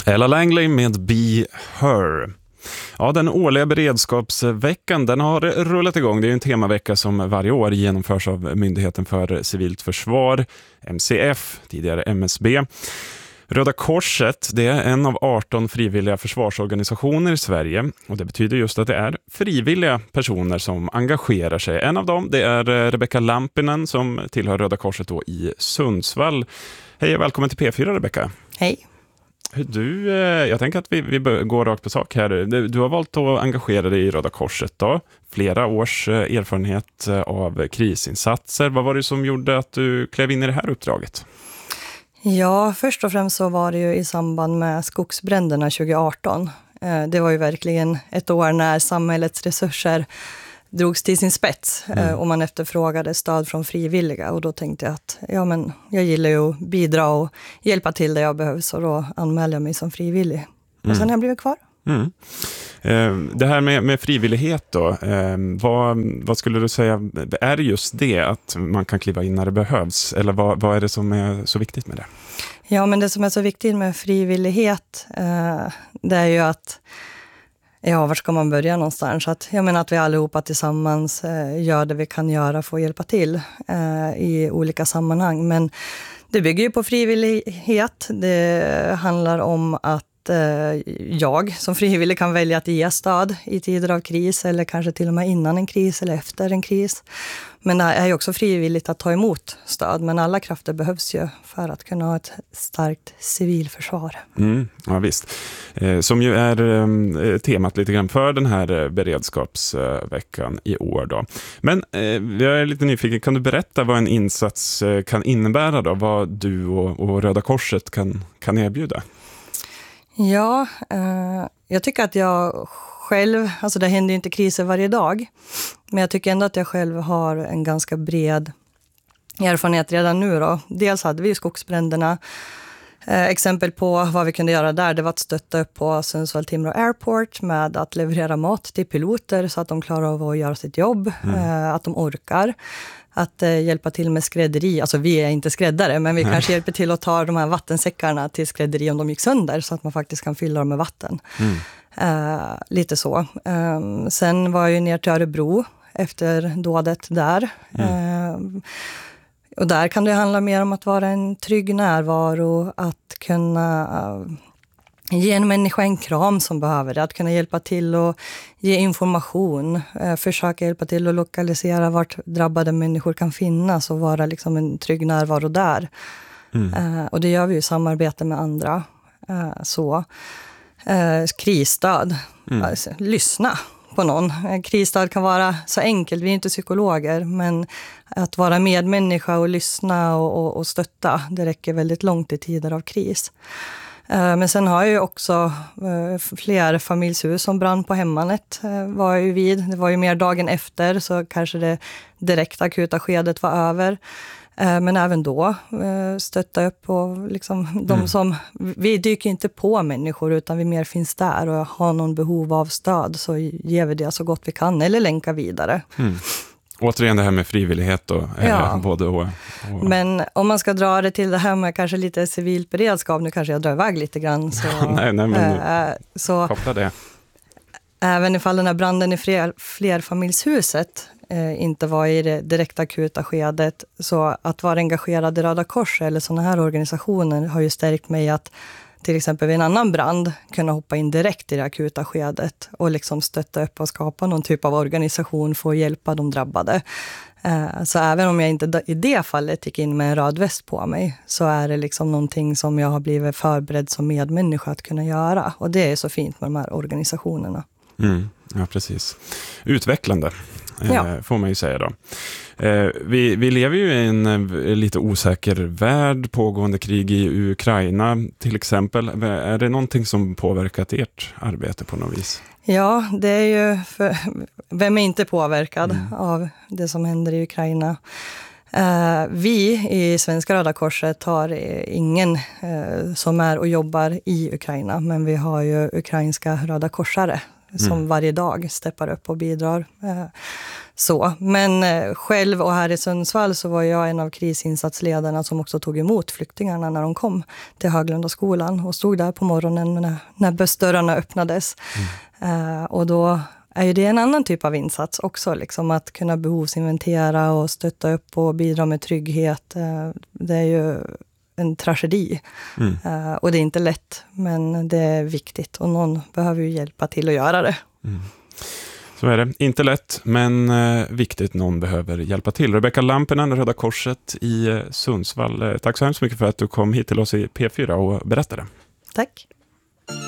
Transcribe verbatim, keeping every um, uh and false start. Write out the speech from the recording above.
Ella Langley med Be Her. Ja, den årliga beredskapsveckan, den har rullat igång. Det är en temavecka som varje år genomförs av Myndigheten för civilt försvar, M C F, tidigare M S B. Röda Korset, det är en av arton frivilliga försvarsorganisationer i Sverige, och det betyder just att det är frivilliga personer som engagerar sig. En av dem, det är Rebecka Lampinen som tillhör Röda Korset då i Sundsvall. Hej och välkommen till P fyra, Rebecka. Hej. Du, jag tänker att vi, vi går rakt på sak här. Du, du har valt att engagera dig i Röda Korset då. Flera års erfarenhet av krisinsatser. Vad var det som gjorde att du klev in i det här uppdraget? Ja, först och främst så var det ju i samband med skogsbränderna tjugo arton. Det var ju verkligen ett år när samhällets resurser drogs till sin spets mm. och man efterfrågade stöd från frivilliga, och då tänkte jag att ja, men jag gillar ju att bidra och hjälpa till där jag behövs, och då anmälde jag mig som frivillig. Mm. Och sen har jag blivit kvar. Mm. Eh, det här med, med frivillighet då, eh, vad, vad skulle du säga, är det just det att man kan kliva in när det behövs, eller vad, vad är det som är så viktigt med det? Ja, men det som är så viktigt med frivillighet eh, det är ju att ja, var ska man börja någonstans? Så att, jag menar att vi allihopa tillsammans eh, gör det vi kan göra för att hjälpa till eh, i olika sammanhang. Men det bygger ju på frivillighet. Det handlar om att eh, jag som frivillig kan välja att ge stöd i tider av kris, eller kanske till och med innan en kris eller efter en kris. Men det är ju också frivilligt att ta emot stöd. Men alla krafter behövs ju för att kunna ha ett starkt civilförsvar. Mm, ja visst. Eh, som ju är eh, temat lite grann för den här beredskapsveckan i år då. Men eh, jag är lite nyfiken. Kan du berätta vad en insats eh, kan innebära då? Vad du och, och Röda Korset kan, kan erbjuda? Ja, eh, jag tycker att jag själv, alltså det händer ju inte kriser varje dag, men jag tycker ändå att jag själv har en ganska bred erfarenhet redan nu då. Dels hade vi ju skogsbränderna. Eh, exempel på vad vi kunde göra där, det var att stötta upp på Sundsvall Timrå Airport med att leverera mat till piloter så att de klarar av att göra sitt jobb, mm. eh, att de orkar. Att eh, hjälpa till med skrädderi. Alltså vi är inte skräddare, men vi Nej. kanske hjälper till att ta de här vattensäckarna till skrädderi om de gick sönder, så att man faktiskt kan fylla dem med vatten. Mm. Uh, lite så. Uh, sen var jag ju ner till Örebro efter dådet där. Mm. Uh, och där kan det handla mer om att vara en trygg närvaro, att kunna uh, ge en människa en kram som behöver det, att kunna hjälpa till och ge information, uh, försöka hjälpa till att lokalisera vart drabbade människor kan finnas och vara liksom en trygg närvaro där. Mm. Uh, och det gör vi ju i samarbete med andra. Uh, så Eh, krisstöd. Mm. Alltså, lyssna på någon. Eh, krisstöd kan vara så enkelt, vi är inte psykologer, men att vara medmänniska och lyssna och, och, och stötta, det räcker väldigt långt i tider av kris. Eh, men sen har jag ju också eh, fler familjshus som brann på Hemmanet eh, var jag ju vid. Det var ju mer dagen efter, så kanske det direkt akuta skedet var över. Men även då stötta upp på liksom de mm. som, vi dyker inte på människor utan vi mer finns där och har någon behov av stöd, så ger vi det så gott vi kan eller länkar vidare. Mm. Återigen det här med frivillighet då, ja. både och, och... Men om man ska dra det till det här med kanske lite civilt beredskap, nu kanske jag drar iväg lite grann. Så, nej, nej, men äh, så, koppla det. Även ifall den här branden i fler, flerfamiljshuset eh, inte var i det direkta akuta skedet, så att vara engagerad i Röda Kors eller sådana här organisationer har ju stärkt mig att till exempel vid en annan brand kunna hoppa in direkt i det akuta skedet och liksom stötta upp och skapa någon typ av organisation för att hjälpa de drabbade. Eh, så även om jag inte i det fallet gick in med en röd väst på mig, så är det liksom någonting som jag har blivit förberedd som medmänniska att kunna göra, och det är så fint med de här organisationerna. Mm, ja, precis. Utvecklande, ja. eh, får man ju säga då. Eh, vi, vi lever ju i en eh, lite osäker värld, pågående krig i Ukraina till exempel. Är det någonting som påverkat ert arbete på något vis? Ja, det är ju, för, vem är inte påverkad mm. av det som händer i Ukraina? Uh, vi i Svenska Röda Korset har ingen uh, som är och jobbar i Ukraina, men vi har ju ukrainska Röda Korsare som Mm. varje dag steppar upp och bidrar. Eh, så. Men eh, själv och här i Sundsvall så var jag en av krisinsatsledarna som också tog emot flyktingarna när de kom till Höglunda skolan och stod där på morgonen när, när bussdörrarna öppnades. Mm. Eh, och då är ju det en annan typ av insats också, liksom att kunna behovsinventera och stötta upp och bidra med trygghet. Eh, det är ju en tragedi. Mm. Uh, och det är inte lätt, men det är viktigt och någon behöver ju hjälpa till att göra det. Mm. Så är det. Inte lätt, men uh, viktigt. Någon behöver hjälpa till. Rebecka Lampinen, Röda Korset i uh, Sundsvall. Uh, tack så hemskt mycket för att du kom hit till oss i P fyra och berättade. Tack.